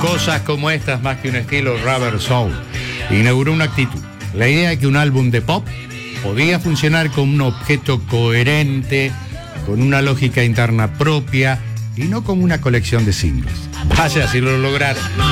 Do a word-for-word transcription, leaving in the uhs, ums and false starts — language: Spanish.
Cosas como estas, más que un estilo Rubber Soul, inauguró una actitud. La idea de que un álbum de pop podía funcionar como un objeto coherente, con una lógica interna propia y no como una colección de singles. Vaya si lo lograron.